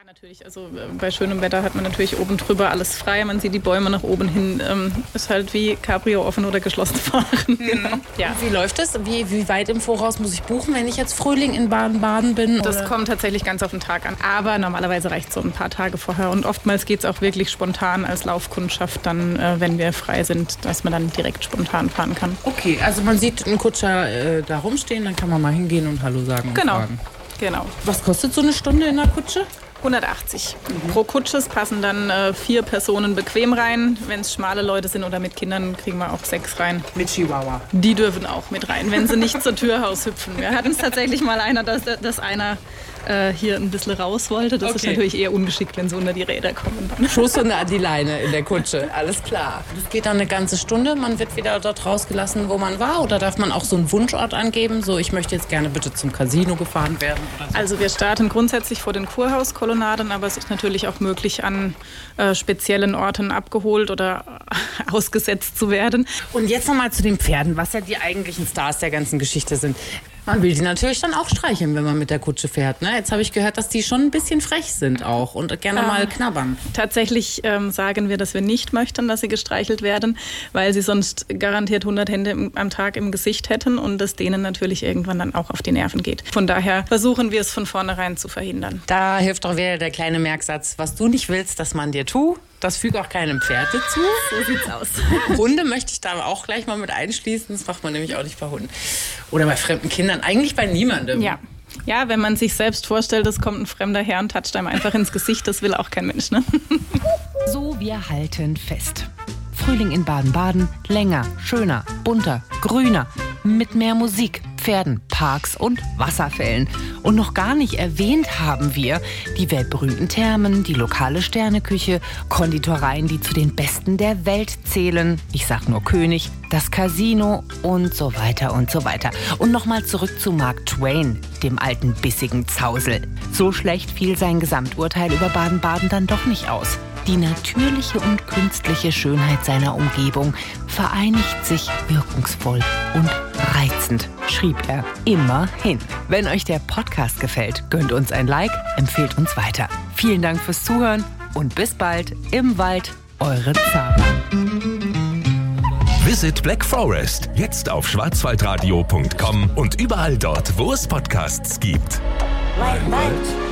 Natürlich, also bei schönem Wetter hat man natürlich oben drüber alles frei, man sieht die Bäume nach oben hin, ist halt wie Cabrio offen oder geschlossen fahren. Genau. Ja. Wie läuft das? Wie weit im Voraus muss ich buchen, wenn ich jetzt Frühling in Baden-Baden bin? Das kommt tatsächlich ganz auf den Tag an, aber normalerweise reicht es so ein paar Tage vorher und oftmals geht es auch wirklich spontan als Laufkundschaft dann, wenn wir frei sind, dass man dann direkt spontan fahren kann. Okay, also man sieht einen Kutscher da rumstehen, dann kann man mal hingehen und Hallo sagen und fragen. Genau. Was kostet so eine Stunde in der Kutsche? 180. Pro Kutsche passen dann 4 Personen bequem rein. Wenn es schmale Leute sind oder mit Kindern, kriegen wir auch 6 rein. Mit Chihuahua? Die dürfen auch mit rein, wenn sie nicht zur Tür raushüpfen. Wir hatten es tatsächlich mal dass einer hier ein bisschen raus wollte. Das ist natürlich eher ungeschickt, wenn sie unter die Räder kommen. Schuss an die Leine in der Kutsche, alles klar. Das geht dann eine ganze Stunde, man wird wieder dort rausgelassen, wo man war? Oder darf man auch so einen Wunschort angeben? So, ich möchte jetzt gerne bitte zum Casino gefahren werden? Oder so? Also wir starten grundsätzlich vor den Kurhauskolonnaden, aber es ist natürlich auch möglich, an speziellen Orten abgeholt oder ausgesetzt zu werden. Und jetzt nochmal zu den Pferden, was ja die eigentlichen Stars der ganzen Geschichte sind. Man will die natürlich dann auch streicheln, wenn man mit der Kutsche fährt. Ne? Jetzt habe ich gehört, dass die schon ein bisschen frech sind auch und gerne mal knabbern. Tatsächlich sagen wir, dass wir nicht möchten, dass sie gestreichelt werden, weil sie sonst garantiert 100 Hände am Tag im Gesicht hätten und es denen natürlich irgendwann dann auch auf die Nerven geht. Von daher versuchen wir es von vornherein zu verhindern. Da hilft doch wieder der kleine Merksatz, was du nicht willst, dass man dir tut. Das fügt auch keinem Pferde zu. So sieht's aus. Hunde möchte ich da auch gleich mal mit einschließen. Das macht man nämlich auch nicht bei Hunden. Oder bei fremden Kindern. Eigentlich bei niemandem. Ja, wenn man sich selbst vorstellt, es kommt ein fremder Herr und toucht einem einfach ins Gesicht, das will auch kein Mensch, ne? So, wir halten fest. Frühling in Baden-Baden, länger, schöner, bunter, grüner, mit mehr Musik, Pferden, Parks und Wasserfällen. Und noch gar nicht erwähnt haben wir die weltberühmten Thermen, die lokale Sterneküche, Konditoreien, die zu den besten der Welt zählen. Ich sag nur König, das Casino und so weiter und so weiter. Und nochmal zurück zu Mark Twain, dem alten bissigen Zausel. So schlecht fiel sein Gesamturteil über Baden-Baden dann doch nicht aus. Die natürliche und künstliche Schönheit seiner Umgebung vereinigt sich wirkungsvoll und reizend, schrieb er immerhin. Wenn euch der Podcast gefällt, gönnt uns ein Like, empfehlt uns weiter. Vielen Dank fürs Zuhören und bis bald im Wald, eure Zara. Visit Black Forest, jetzt auf schwarzwaldradio.com und überall dort, wo es Podcasts gibt. Wald.